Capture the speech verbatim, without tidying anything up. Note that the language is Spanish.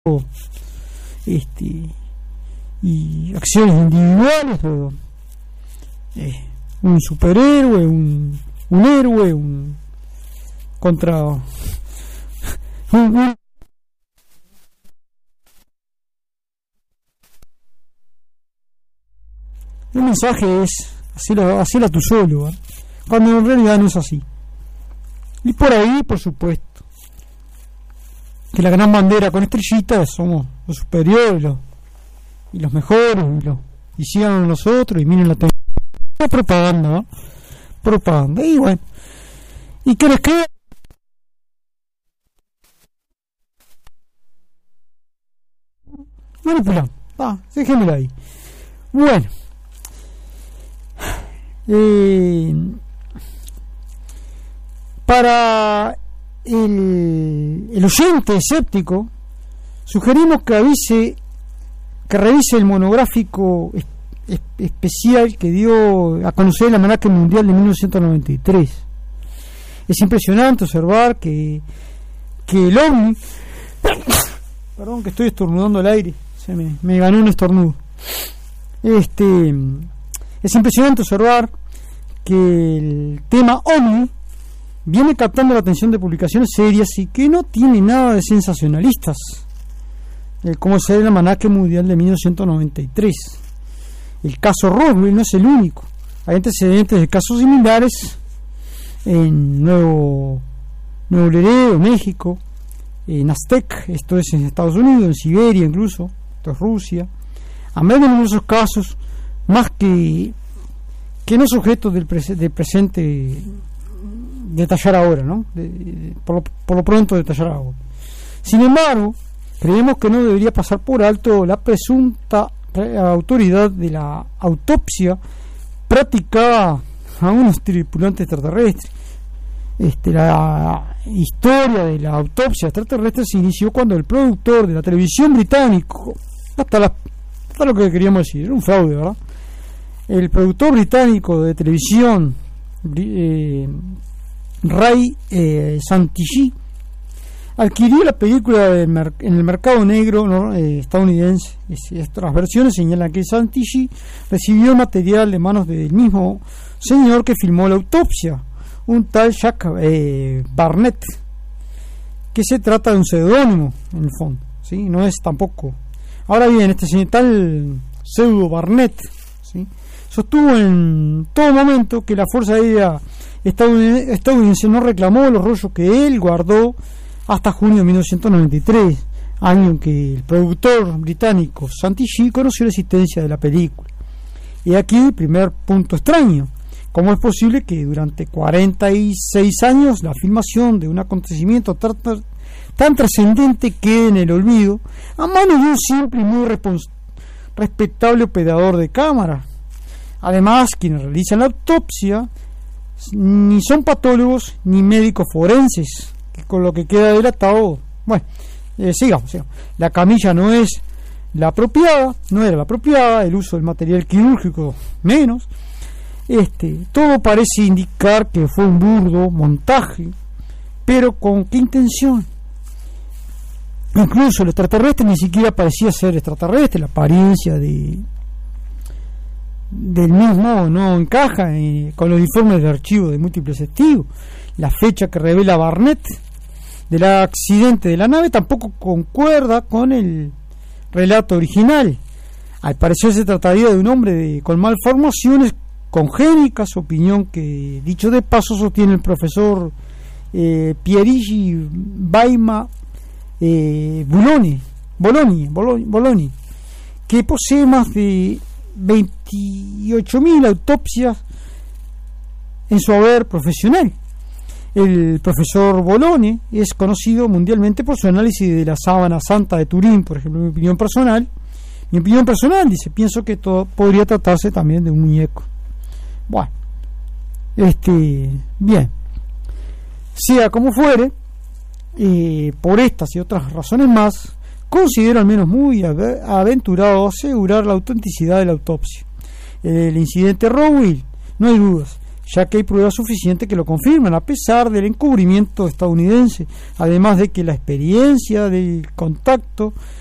este y acciones individuales, o, eh, un superhéroe, un, un héroe, un contra un, un, el mensaje es hacelo, hacelo tú solo, ¿verdad? Cuando en realidad no es así. Y por ahí, por supuesto, que la gran bandera con estrellitas somos los superiores, los, y los mejores, y, los, y sigan nosotros, y miren la, la propaganda, ¿no? Propaganda, y bueno, ¿y qué les queda? Manipular, ah, déjenmelo ahí. Bueno, eh, para el, el oyente escéptico, sugerimos que avise, que revise el monográfico es, es, especial que dio a conocer el Almanaque Mundial de mil novecientos noventa y tres. Es impresionante observar que, que el OVNI perdón que estoy estornudando al aire, se me, me ganó un estornudo. Este es impresionante observar que el tema OVNI viene captando la atención de publicaciones serias y que no tiene nada de sensacionalistas, eh, como es el Almanaque Mundial de mil novecientos noventa y tres. El caso Roswell no es el único. Hay antecedentes de casos similares en Nuevo Nuevo Laredo, México, en Aztec, esto es en Estados Unidos, en Siberia incluso, esto es Rusia. A menos en esos casos, más que que no sujetos del, prese, del presente detallar ahora, ¿no? De, de, por, lo, por lo pronto detallar ahora. Sin embargo, creemos que no debería pasar por alto la presunta autoridad de la autopsia practicada a unos tripulantes extraterrestres. Este, la historia de la autopsia extraterrestre se inició cuando el productor de la televisión británico, hasta, la, hasta lo que queríamos decir, era un fraude, ¿verdad? El productor británico de televisión, eh, Ray eh, Santishi, adquirió la película de mer- en el mercado negro, ¿no? eh, estadounidense. Estas versiones señalan que Santishi recibió material de manos del mismo señor que filmó la autopsia, un tal Jack eh, Barnett, que se trata de un seudónimo en el fondo, ¿sí? No es tampoco. Ahora bien, este señor tal pseudo Barnett, ¿sí?, sostuvo en todo momento que la Fuerza Aérea estadounidense, estadounidense no reclamó los rollos que él guardó hasta junio de mil novecientos noventa y tres, año en que el productor británico Santishi conoció la existencia de la película. Y aquí el primer punto extraño: ¿cómo es posible que durante cuarenta y seis años la filmación de un acontecimiento tan, tan trascendente quede en el olvido a manos de un simple y muy respons- respetable operador de cámara? Además, quienes realizan la autopsia ni son patólogos ni médicos forenses, que con lo que queda delatado. Bueno, eh, sigamos, sigamos. La camilla no es la apropiada, no era la apropiada, el uso del material quirúrgico menos. Este, todo parece indicar que fue un burdo montaje, pero ¿con qué intención? Incluso el extraterrestre ni siquiera parecía ser extraterrestre, la apariencia de del mismo no encaja eh, con los informes de archivo de múltiples testigos. La fecha que revela Barnett del accidente de la nave tampoco concuerda con el relato original. Al parecer se trataría de un hombre de, con malformaciones congénicas, opinión que, dicho de paso, sostiene el profesor eh, Pierigi Baima eh, Bologni, Bologni, Bologni, Bologni, que posee más de veintiocho mil autopsias en su haber profesional. El profesor Bologni es conocido mundialmente por su análisis de la sábana santa de Turín, por ejemplo. Mi opinión personal, mi opinión personal dice, pienso que todo podría tratarse también de un muñeco. Bueno, este, bien, sea como fuere, eh, por estas y otras razones más, considero al menos muy aventurado asegurar la autenticidad de la autopsia. El incidente Roswell, no hay dudas, ya que hay pruebas suficientes que lo confirman, a pesar del encubrimiento estadounidense, además de que la experiencia del contacto